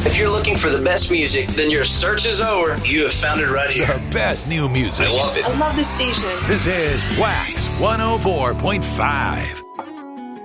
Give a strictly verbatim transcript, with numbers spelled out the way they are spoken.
If you're looking for the best music, then your search is over. You have found it right here. The best new music. I love it. I love this station. This is Wax one oh four point five.